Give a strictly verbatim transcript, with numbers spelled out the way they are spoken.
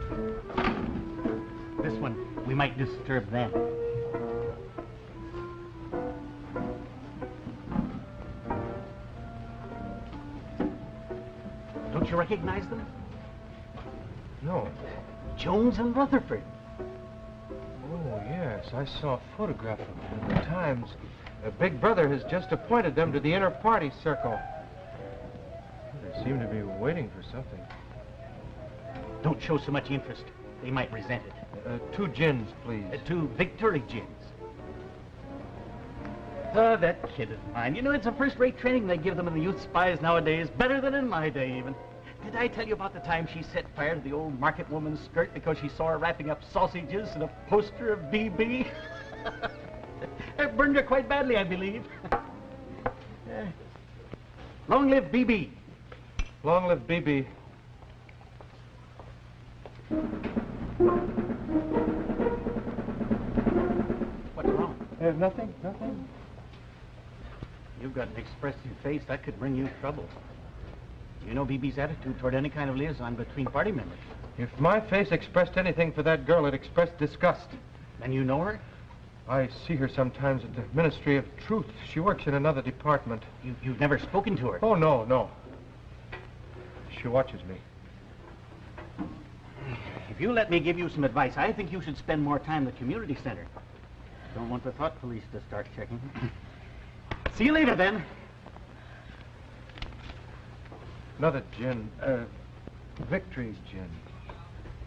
This one, we might disturb them. Don't you recognize them? No. Jones and Rutherford. Oh, yes. I saw a photograph of them in the Times. Uh, Big Brother has just appointed them to the inner party circle. They seem to be waiting for something. Don't show so much interest. They might resent it. Uh, two gins, please. Uh, two Victory gins. Oh, that kid of mine. You know, it's a first-rate training they give them in the youth spies nowadays. Better than in my day, even. Did I tell you about the time she set fire to the old market woman's skirt because she saw her wrapping up sausages and a poster of B B? It burned her quite badly, I believe. Uh, long live B B. Long live B B. What's wrong? Uh, nothing, nothing. You've got an expressive face. That could bring you trouble. You know B B's attitude toward any kind of liaison between party members. If my face expressed anything for that girl, it expressed disgust. And you know her? I see her sometimes at the Ministry of Truth. She works in another department. You, you've never spoken to her? Oh, no, no. She watches me. If you let me give you some advice, I think you should spend more time at the community center. Don't want the thought police to start checking. See you later, then. Another gin. Uh, Victory's gin.